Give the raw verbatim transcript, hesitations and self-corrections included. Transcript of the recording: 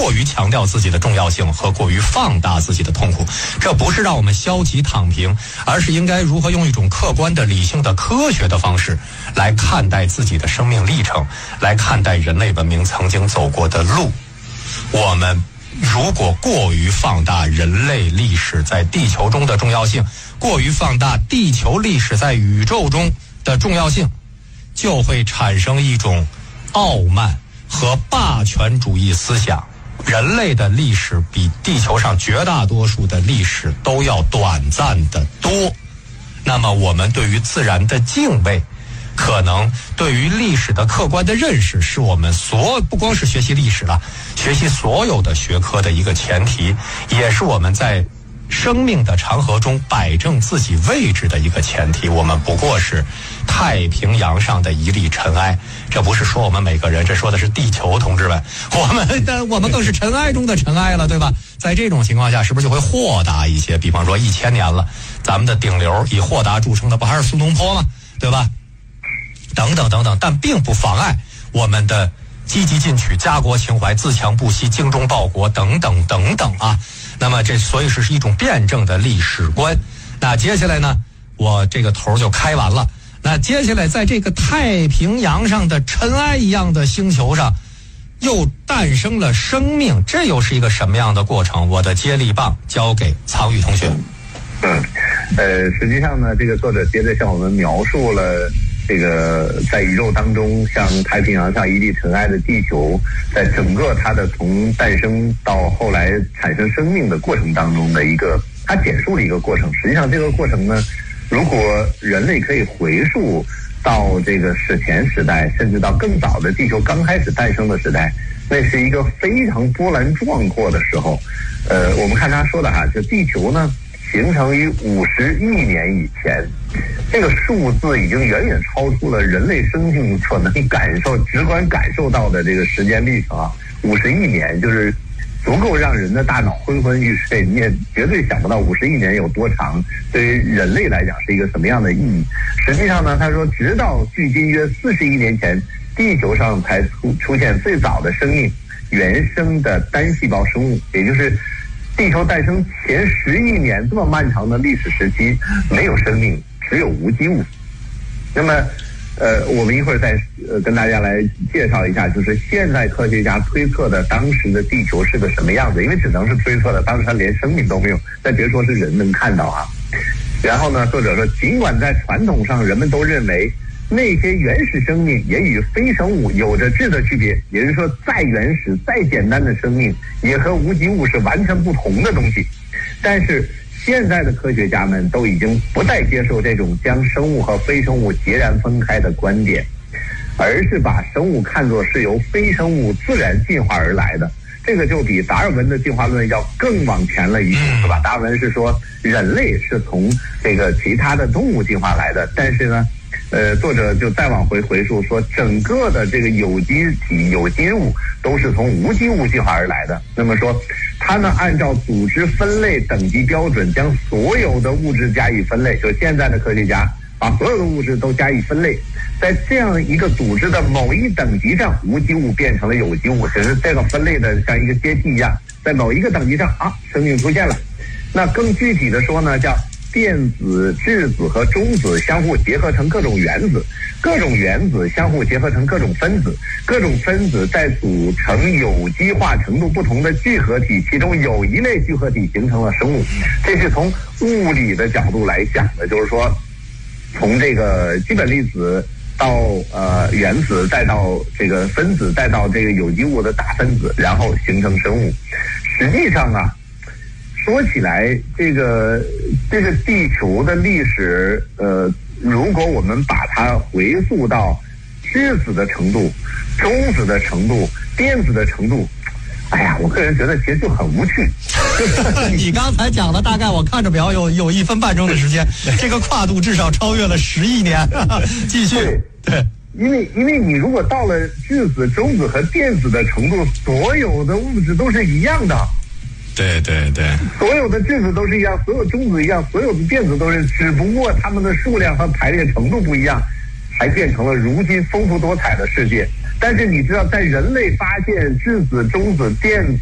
过于强调自己的重要性和过于放大自己的痛苦。这不是让我们消极躺平，而是应该如何用一种客观的、理性的、科学的方式来看待自己的生命历程，来看待人类文明曾经走过的路。我们如果过于放大人类历史在地球中的重要性，过于放大地球历史在宇宙中的重要性，就会产生一种傲慢和霸权主义思想。人类的历史比地球上绝大多数的历史都要短暂的多，那么我们对于自然的敬畏，可能对于历史的客观的认识，是我们所不光是学习历史了，学习所有的学科的一个前提，也是我们在生命的长河中摆正自己位置的一个前提。我们不过是太平洋上的一粒尘埃，这不是说我们每个人，这说的是地球，同志们，我们的我们更是尘埃中的尘埃了，对吧？在这种情况下，是不是就会豁达一些？比方说一千年了，咱们的顶流以豁达著称的不还是苏东坡吗？对吧？等等等等，但并不妨碍我们的积极进取、家国情怀、自强不息、精忠报国等等等等啊。那么这所以是一种辩证的历史观。那接下来呢，我这个头就开完了。那接下来在这个太平洋上的尘埃一样的星球上，又诞生了生命，这又是一个什么样的过程？我的接力棒交给苍玉同学。 嗯，呃，实际上呢，这个作者接着向我们描述了这个在宇宙当中，像太平洋上一粒尘埃的地球，在整个它的从诞生到后来产生生命的过程当中的一个，他简述了一个过程。实际上这个过程呢，如果人类可以回溯到这个史前时代，甚至到更早的地球刚开始诞生的时代，那是一个非常波澜壮阔的时候。呃，我们看他说的哈，就地球呢形成于五十亿年以前，这个数字已经远远超出了人类生命所能感受、直观感受到的这个时间历程啊。五十亿年就是足够让人的大脑昏昏欲睡，你也绝对想不到五十亿年有多长，对于人类来讲是一个什么样的意义。实际上呢，他说，直到距今约四十亿年前，地球上才出出现最早的生命，原生的单细胞生物，也就是地球诞生前十亿年这么漫长的历史时期，没有生命，只有无机物。那么，呃，我们一会儿再呃跟大家来介绍一下，就是现在科学家推测的当时的地球是个什么样子，因为只能是推测的，当时它连生命都没有，再别说是人能看到啊。然后呢，作者说，尽管在传统上人们都认为那些原始生命也与非生物有着质的区别，也就是说，再原始、再简单的生命也和无机物是完全不同的东西。但是现在的科学家们都已经不再接受这种将生物和非生物截然分开的观点，而是把生物看作是由非生物自然进化而来的。这个就比达尔文的进化论要更往前了一步，是吧？达尔文是说人类是从这个其他的动物进化来的，但是呢，呃，作者就再往回回溯说，整个的这个有机体、有机物都是从无机物进化而来的。那么说，他呢按照组织分类等级标准，将所有的物质加以分类。就现在的科学家把所有的物质都加以分类，在这样一个组织的某一等级上，无机物变成了有机物，只是这个分类的像一个阶梯一样，在某一个等级上啊，生命出现了。那更具体的说呢，叫电子、质子和中子相互结合成各种原子，各种原子相互结合成各种分子，各种分子再组成有机化程度不同的聚合体，其中有一类聚合体形成了生物。这是从物理的角度来讲的，就是说从这个基本粒子到呃原子，再到这个分子，再到这个有机物的大分子，然后形成生物。实际上啊，说起来，这个这个地球的历史，呃，如果我们把它回溯到质子的程度、中子的程度、电子的程度，哎呀，我个人觉得其实就很无趣。 你刚才讲的大概我看着表有有一分半钟的时间，这个跨度至少超越了十亿年。继续，对， 因为因为你如果到了质子、中子和电子的程度，所有的物质都是一样的。 对对对， 所有的质子都是一样，所有中子一样，所有的电子都是，只不过它们的数量和排列程度不一样，才变成了如今丰富多彩的世界。但是你知道，在人类发现质子、中子、电子